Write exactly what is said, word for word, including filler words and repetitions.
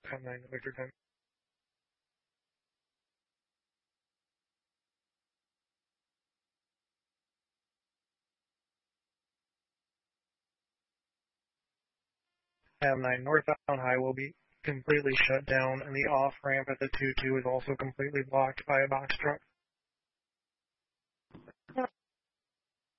ten nine to Victor ten. M nine northbound high will be completely shut down, and the off-ramp at the two two is also completely blocked by a box truck.